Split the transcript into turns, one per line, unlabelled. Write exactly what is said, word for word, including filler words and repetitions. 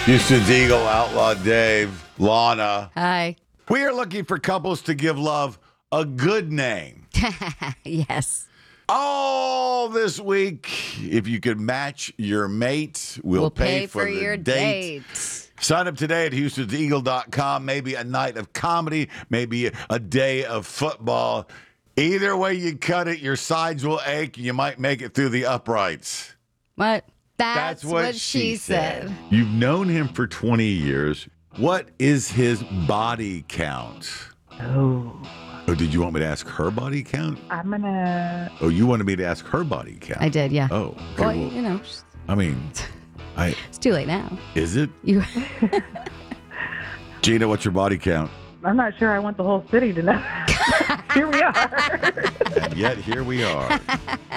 Houston's Eagle, Outlaw Dave, Lana.
Hi.
We are looking for couples to give love a good name.
Yes.
All this week, if you could match your mate, we'll,
We'll
pay,
pay
for,
for
the
your
date.
date.
Sign up today at Houstons Eagle dot com. Maybe a night of comedy, maybe a day of football. Either way you cut it, your sides will ache and you might make it through the uprights.
What? That's, what, she said.
You've known him for twenty years. What is his body count?
Oh,
Oh, did you want me to ask her body count?
I'm gonna.
Oh, you wanted me to ask her body count?
I did, yeah.
Oh, okay.
Well,
well,
you know,
I mean, I
it's too late now.
is it?
You.
Gina, what's your body count?
I'm not sure I want the whole city to know. Here we are.
And yet here we are.